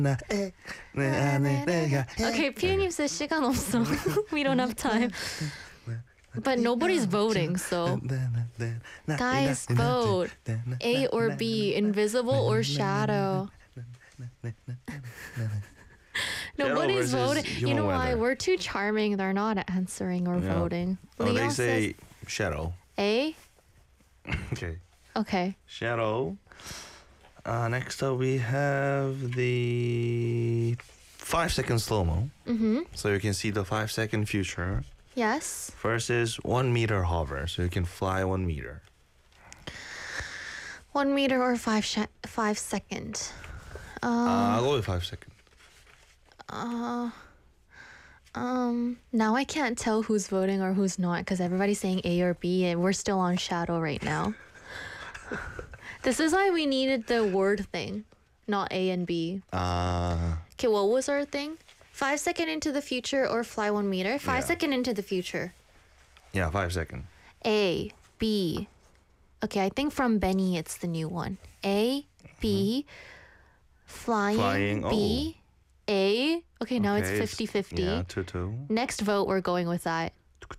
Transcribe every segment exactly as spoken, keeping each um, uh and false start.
Okay, 피디님 says 시간 없어. We don't have time. But nobody's voting, so guys, vote. A or B, invisible or shadow. Nobody's voting. You know why? We're too charming. They're not answering or Yeah. voting. Oh, Leo they say says shadow. A. Okay. Okay. Shadow. Uh, next up, we have the five second slow mo. Mm-hmm. So you can see the five second future Yes. versus one meter hover. So you can fly one meter. One meter or five sh- five second. Uh, Um. I'll go with five second. Uh. Um. Now I can't tell who's voting or who's not because everybody's saying A or B, and we're still on shadow right now. This is why we needed the word thing, not A and B. Uh, Okay, what was our thing? Five second into the future or fly one meter? Five Yeah. second into the future. yeah, five second. A, B. Okay, I think from Benny it's the new one. A, B, flying, Flying, B, A. Okay, now it's Okay, fifty-fifty. Yeah, two two. Next vote, we're going with that.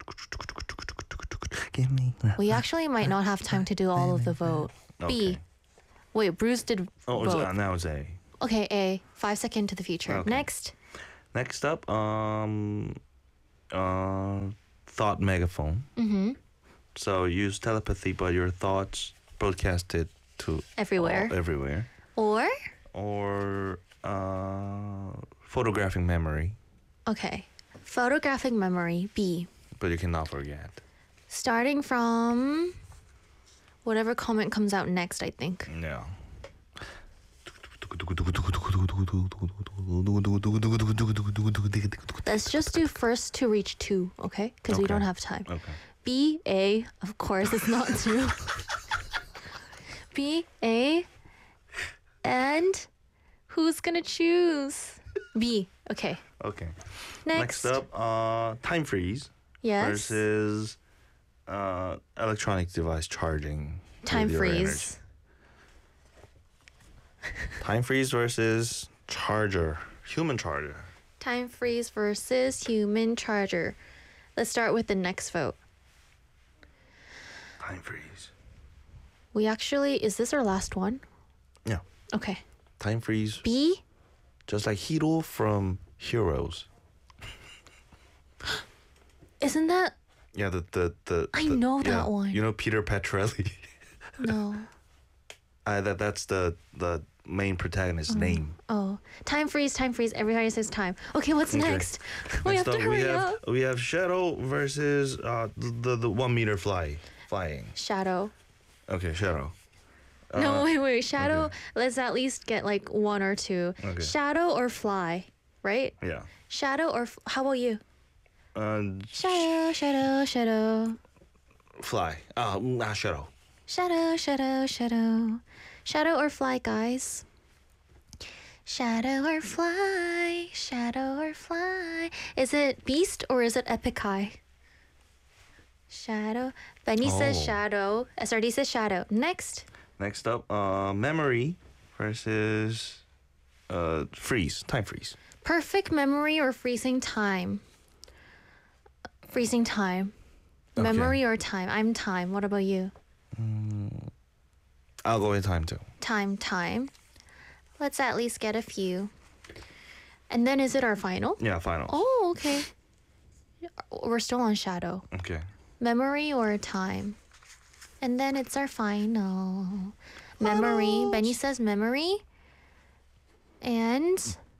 Give me. We actually might not have time to do all of the vote. B. Okay. Wait, Bruce did Oh, it's, vote. uh, now it's A. Okay, A. Five second to the future. Okay. Next. Next up, um, uh, thought megaphone. Mm-hmm. So use telepathy, but your thoughts broadcasted to Everywhere. all- everywhere. Or? Or uh, photographing memory, Okay. Photographic memory. B. but you cannot forget. Starting from whatever comment comes out next, I think. Yeah. Let's just do first to reach two, okay? Because we Okay. don't have time. Okay. B, A, of course, it's not two. B, A, and who's gonna choose? B, okay. Okay. Next. Next up, uh, time freeze Yes. versus uh, electronic device charging. with Time your freeze. energy. Time freeze versus charger, human charger. Time freeze versus human charger. Let's start with the next vote. Time freeze. We actually, is this our last one? Yeah. Okay. Time freeze, B, just like Hiro from Heroes. isn't that? Yeah, the the the. I the- know that yeah, one. You know Peter Petrelli. No. uh, that that's the the main protagonist's name. Oh, time freeze, time freeze. Everybody says time. Okay, what's Okay. next? We have Next to up, hurry we have up. we have Shadow versus uh the the, the one meter fly flying. Shadow. Okay, Shadow. no, Uh, wait, wait. Shadow. okay. Let's at least get like one or two. Okay. Shadow or fly, right? Yeah. Shadow or f- how about you? Uh, Shadow, shadow, shadow. fly. Uh, not Shadow. Shadow, shadow, shadow. Shadow or fly, guys. Shadow or fly, shadow or fly. Is it beast or is it epic high? Shadow. Benny says Oh. shadow. S R D says shadow. Next. Next up, uh, memory versus uh freeze. Time freeze. Perfect memory or freezing time? Freezing time. Okay. Memory or time? I'm time. What about you? I'll go with time too. Time, time. Let's at least get a few. And then is it our final? Yeah, final. Oh, okay. We're still on shadow. Okay. Memory or time? And then it's our final. Memory. Benny says memory. And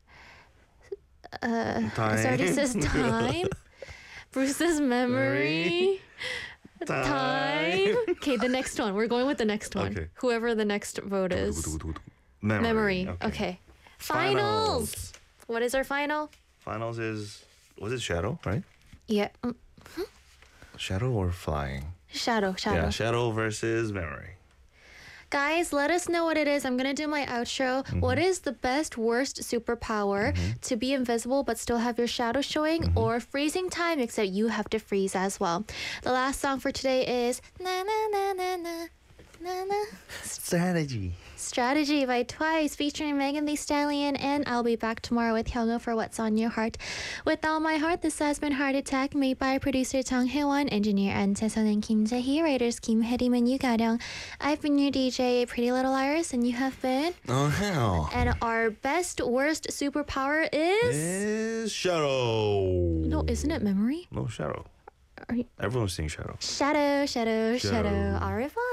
uh Time. Sardi says time. Bruce says memory. Time. Okay, the next one. We're going with the next one. Okay. Whoever the next vote is. Memory. Memory. Okay. Finals. What is our final? Finals is was it Shadow, right? Yeah. mm, Shadow or flying? Shadow. Shadow. Yeah, Shadow versus memory. Guys, let us know what it is. I'm going to do my outro. What is the best, worst superpower? To be invisible but still have your shadow showing, or freezing time except you have to freeze as well? The last song for today is na na na na na na na Strategy. Strategy by Twice featuring Megan Thee Stallion. And I'll be back tomorrow with Hyungo for What's on Your Heart. With all my heart, this has been Heart Attack, made by producer Jung Hae-won, engineer An Tae-sun and Kim Jae-hee, writers Kim Hae-rim and Yu Ga-ryung. I've been your D J, Pretty Little Iris, and you have been... Oh, hell. And our best, worst superpower is... Is Shadow. No, isn't it memory? No, Shadow. Are you... Everyone's saying Shadow. Shadow, shadow, shadow. Shadow. Au revoir.